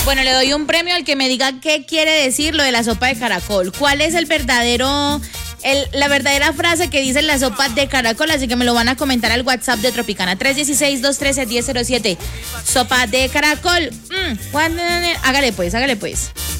Bueno, le doy un premio al que me diga qué quiere decir lo de la sopa de caracol. ¿Cuál es la verdadera frase que dice la sopa de caracol? Así que me lo van a comentar al WhatsApp de Tropicana 316-213-1007. Sopa de caracol. Hágale pues.